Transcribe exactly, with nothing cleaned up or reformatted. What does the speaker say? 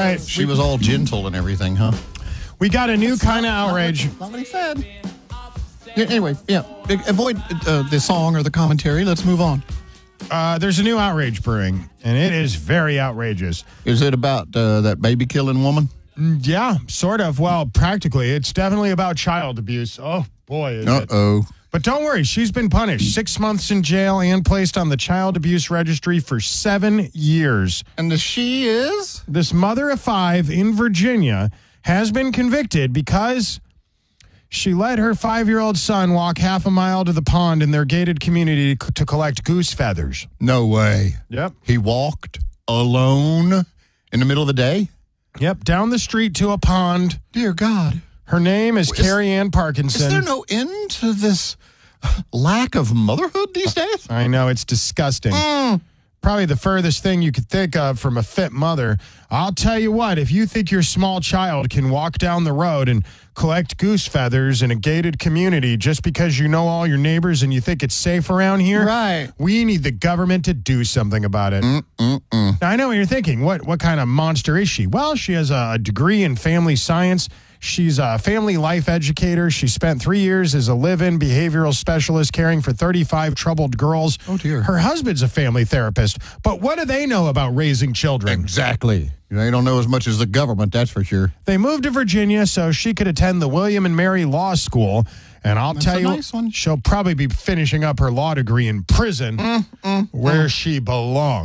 right. She was all gentle and everything, huh? We got a new kind of outrage. Not what he said. Yeah, anyway, yeah. Avoid uh, the song or the commentary. Let's move on. Uh, there's a new outrage brewing, and it is very outrageous. Is it about uh, that baby-killing woman? Mm, Yeah, sort of. Well, practically. It's definitely about child abuse. Oh, boy, is it. Uh-oh. But don't worry, she's been punished. Six months in jail and placed on the child abuse registry for seven years. And the she is? This mother of five in Virginia has been convicted because she let her five-year-old son walk half a mile to the pond in their gated community to to collect goose feathers. No way. Yep. He walked alone in the middle of the day? Yep, down the street to a pond. Dear God. Her name is, Is- Carrie Ann Parkinson. Is there no end to this lack of motherhood these days? I know, it's disgusting. Mm. Probably the furthest thing you could think of from a fit mother. I'll tell you what, if you think your small child can walk down the road and collect goose feathers in a gated community just because you know all your neighbors and you think it's safe around here, Right. we need the government to do something about it. Mm-mm-mm. Now, I know what you're thinking. What what kind of monster is she? Well, she has a degree in family science. She's a family life educator. She spent three years as a live-in behavioral specialist caring for thirty-five troubled girls. Oh, dear. Her husband's a family therapist. But what do they know about raising children? Exactly. They don't know as much as the government, that's for sure. They moved to Virginia so she could attend the William and Mary Law School. And I'll That's tell a you, nice one. she'll probably be finishing up her law degree in prison where she belongs.